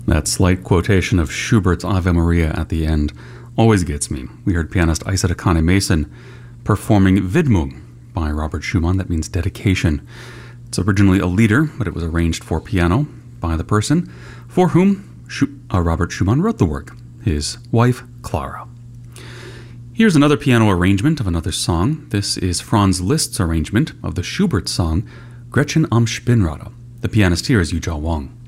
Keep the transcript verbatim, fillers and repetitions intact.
That slight quotation of Schubert's Ave Maria at the end always gets me. We heard pianist Isa Takane Mason performing Widmung by Robert Schumann. That means dedication. It's originally a lieder, but it was arranged for piano by the person for whom Schu- uh, Robert Schumann wrote the work, his wife, Clara. Here's another piano arrangement of another song. This is Franz Liszt's arrangement of the Schubert song Gretchen am Spinnrad. The pianist here is Yu Jia Wang.